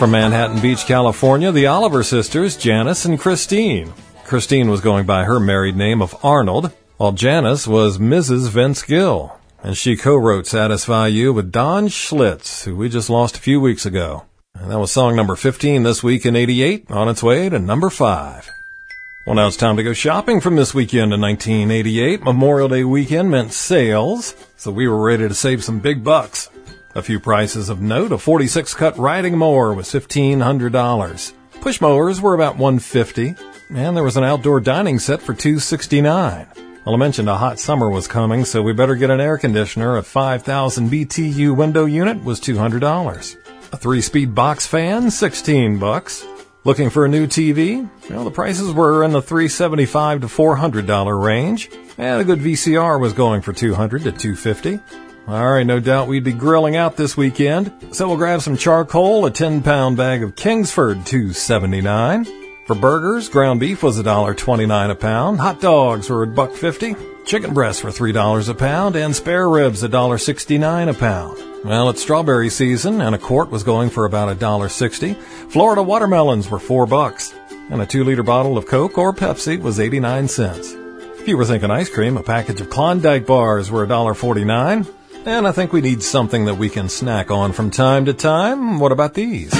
From Manhattan Beach, California, the Oliver sisters, Janice and Christine. Christine was going by her married name of Arnold, while Janice was Mrs. Vince Gill. And she co-wrote Satisfy You with Don Schlitz, who we just lost a few weeks ago. And that was song number 15 this week in 88, on its way to number 5. Well, now it's time to go shopping from this weekend in 1988. Memorial Day weekend meant sales, so we were ready to save some big bucks. A few prices of note: a 46-cut riding mower was $1,500. Push mowers were about $150, and there was an outdoor dining set for $269. Well, I mentioned a hot summer was coming, so we better get an air conditioner. A 5,000 BTU window unit was $200. A 3-speed box fan, $16. Looking for a new TV? Well, the prices were in the $375 to $400 range, and a good VCR was going for $200 to $250. All right, no doubt we'd be grilling out this weekend, so we'll grab some charcoal. A 10-pound bag of Kingsford, $2.79. For burgers, ground beef was $1.29 a pound. Hot dogs were $1.50. Chicken breasts were $3 a pound, and spare ribs $1.69 a pound. Well, it's strawberry season, and a quart was going for about $1.60. Florida watermelons were $4, and a 2-liter bottle of Coke or Pepsi was 89 cents. If you were thinking ice cream, a package of Klondike bars were $1.49. And I think we need something that we can snack on from time to time. What about these?